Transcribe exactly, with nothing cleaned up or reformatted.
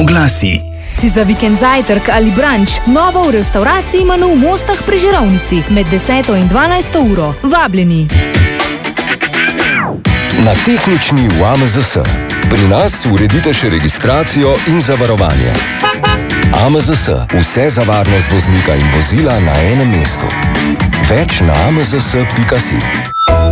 Oglasi. Si za vikend zajtrk ali brunch, novo v restavraciji Manu v Mostah pri Žirovnici med deseto in dvanajsto uro. Vabljeni! Na tehnični v A M Z S. Pri nas uredite še registracijo in zavarovanje. A M Z S. Vse za varnost voznika in vozila na enem mestu. Več na a m z s pika si.